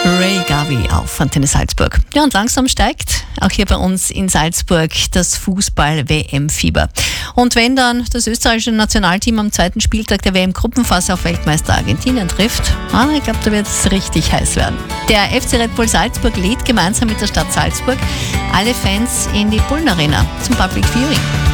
Ray Gavi auf Antenne Salzburg. Ja, und langsam steigt auch hier bei uns in Salzburg das Fußball-WM-Fieber. Und wenn dann das österreichische Nationalteam am zweiten Spieltag der WM-Gruppenphase auf Weltmeister Argentinien trifft, ich glaube, da wird es richtig heiß werden. Der FC Red Bull Salzburg lädt gemeinsam mit der Stadt Salzburg alle Fans in die Bullen Arena zum Public Viewing.